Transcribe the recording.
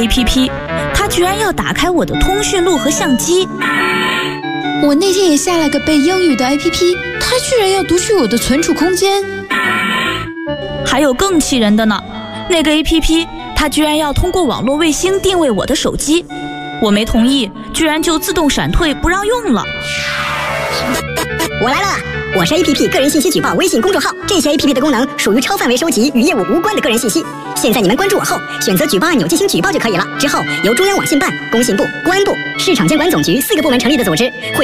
APP， 它居然要打开我的通讯录和相机。 我那天也下了个背英语的 APP， 它居然要读取我的存储空间。 还有更气人的呢，那个 APP 它居然要通过网络卫星定位我的手机，我没同意，居然就自动闪退不让用了。 我来了，我是 APP 个人信息举报微信公众号，这些 APP 的功能属于超范围收集与业务无关的个人信息。现在你们关注我后，选择举报按钮进行举报就可以了。之后由中央网信办、工信部、公安部、市场监管总局4个部门成立的组织会